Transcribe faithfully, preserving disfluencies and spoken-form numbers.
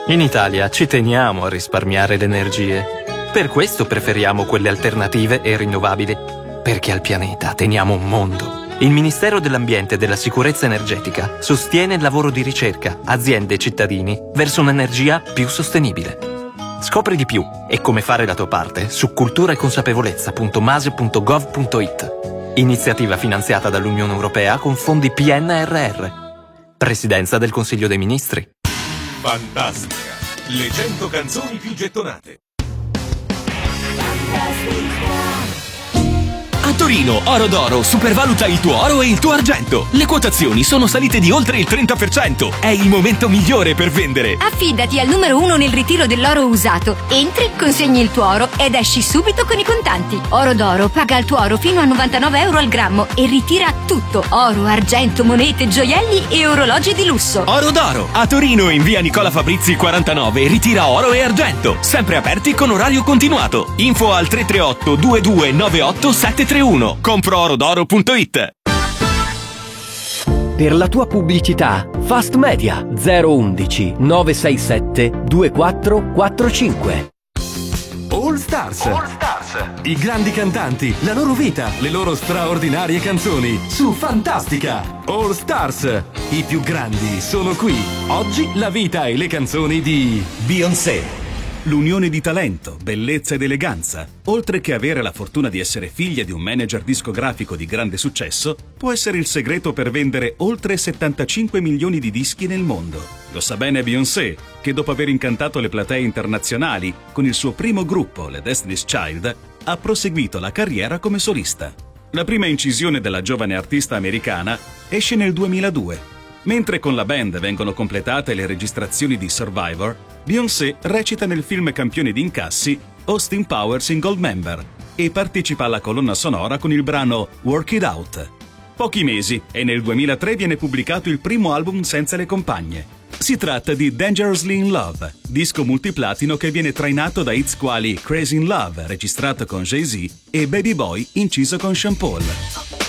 In Italia ci teniamo a risparmiare le energie. Per questo preferiamo quelle alternative e rinnovabili. Perché al pianeta teniamo un mondo. Il Ministero dell'Ambiente e della Sicurezza Energetica sostiene il lavoro di ricerca, aziende e cittadini verso un'energia più sostenibile. Scopri di più e come fare la tua parte su cultura e consapevolezza punto mase punto gov punto it. Iniziativa finanziata dall'Unione Europea con fondi P N R R. Presidenza del Consiglio dei Ministri. Fantastica. Le cento canzoni più gettonate. A Torino, Oro d'Oro supervaluta il tuo oro e il tuo argento. Le quotazioni sono salite di oltre il trenta per cento. È il momento migliore per vendere. Affidati al numero uno nel ritiro dell'oro usato. Entri, consegni il tuo oro ed esci subito con i contanti. Oro d'Oro paga il tuo oro fino a novantanove euro al grammo e ritira tutto: oro, argento, monete, gioielli e orologi di lusso. Oro d'Oro, a Torino in via Nicola Fabrizi quarantanove, ritira oro e argento. Sempre aperti con orario continuato. Info al tre tre otto due due nove otto sette tre uno. compro oro d'oro punto it. Per la tua pubblicità, Fast Media zero uno uno nove sei sette due quattro quattro cinque. All Stars. All Stars. I grandi cantanti, la loro vita, le loro straordinarie canzoni su Fantastica. All Stars. I più grandi sono qui. Oggi la vita e le canzoni di Beyoncé. L'unione di talento, bellezza ed eleganza, oltre che avere la fortuna di essere figlia di un manager discografico di grande successo, può essere il segreto per vendere oltre settantacinque milioni di dischi nel mondo. Lo sa bene Beyoncé, che dopo aver incantato le platee internazionali con il suo primo gruppo, le Destiny's Child, ha proseguito la carriera come solista. La prima incisione della giovane artista americana esce nel duemiladue. Mentre con la band vengono completate le registrazioni di Survivor, Beyoncé recita nel film campione di incassi Austin Powers in Goldmember e partecipa alla colonna sonora con il brano Work It Out. Pochi mesi e nel duemilatré viene pubblicato il primo album senza le compagne. Si tratta di Dangerously in Love, disco multiplatino che viene trainato da hits quali Crazy in Love, registrato con Jay-Z, e Baby Boy, inciso con Sean Paul.